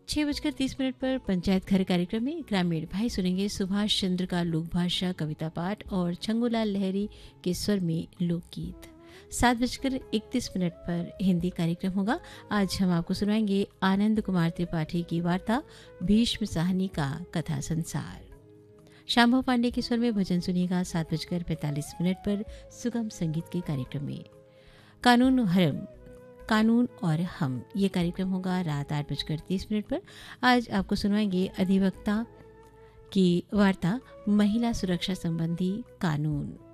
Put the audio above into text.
6:30 पर पंचायत घर कार्यक्रम में ग्रामीण भाई सुनेंगे सुभाष चंद्र का लोक भाषा कविता पाठ और छंगूलाल लहरी के स्वर में लोकगीत। 7:31 पर हिंदी कार्यक्रम होगा। आज हम आपको सुनाएंगे आनंद कुमार त्रिपाठी की वार्ता भीष्म साहनी का कथा संसार। शांभव पांडे के स्वर में भजन सुनिएगा। 7:45 पर सुगम संगीत के कार्यक्रम में कानून और हम ये कार्यक्रम होगा रात 8:30 पर। आज आपको सुनाएंगे अधिवक्ता की वार्ता महिला सुरक्षा संबंधी कानून।